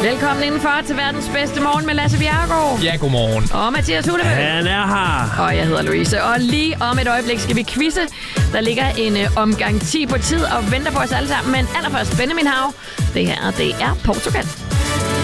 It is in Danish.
Velkommen indenfor til verdens bedste morgen med Lasse Bjerregaard. Ja, godmorgen. Og Mathias Hullebøl. Han er her. Og jeg hedder Louise. Og lige om et øjeblik skal vi quizze. Der ligger en omgang 10 på tid og venter på os alle sammen. Men allerførst Benjamin Hav. Det her, det er Portugal.